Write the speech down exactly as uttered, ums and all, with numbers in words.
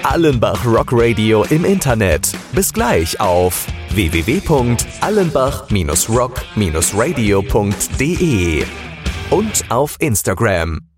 Allenbach Rock Radio im Internet. Bis gleich auf w w w punkt allenbach Bindestrich rock Bindestrich radio punkt de und auf Instagram.